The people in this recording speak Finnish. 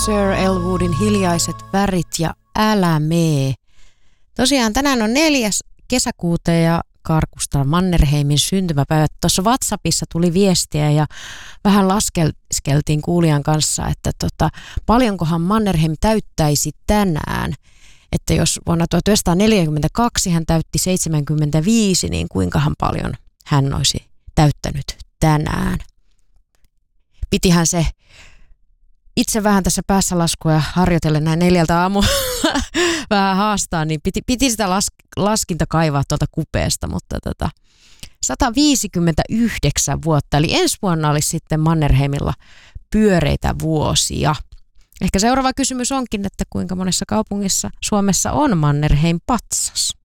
Sir Elwoodin Hiljaiset värit ja Älä mee. Tosiaan tänään on 4. kesäkuuta ja Karkusta Mannerheimin syntymäpäivä. Tuossa WhatsAppissa tuli viestiä ja vähän laskeskeltiin kuulijan kanssa, että paljonkohan Mannerheim täyttäisi tänään. Että jos vuonna 1942 hän täytti 75, niin kuinkahan paljon hän olisi täyttänyt tänään. Pitihän se itse vähän tässä päässä laskua ja harjoitellen näin 4 aamulla vähän haastaa, niin piti sitä laskinta kaivaa tuolta kupeesta, mutta 159 vuotta, eli ensi vuonna olisi sitten Mannerheimilla pyöreitä vuosia. Ehkä seuraava kysymys onkin, että kuinka monessa kaupungissa Suomessa on Mannerheim-patsas?